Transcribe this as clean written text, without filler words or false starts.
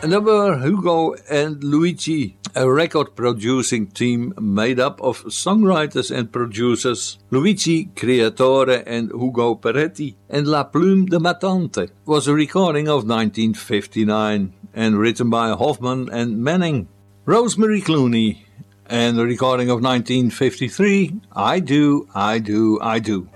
And there were Hugo and Luigi, a record-producing team made up of songwriters and producers. Luigi Creatore and Hugo Peretti, and La Plume de ma Tante was a recording of 1959 and written by Hoffman and Manning. Rosemary Clooney and a recording of 1953, I Do, I Do, I Do.